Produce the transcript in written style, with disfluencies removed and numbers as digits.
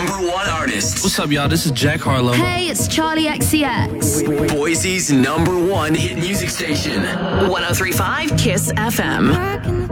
number one artist. What's up, y'all? This is Jack Harlow. Hey, it's Charlie XCX. Boise's number one hit music station. 103.5 KISS FM.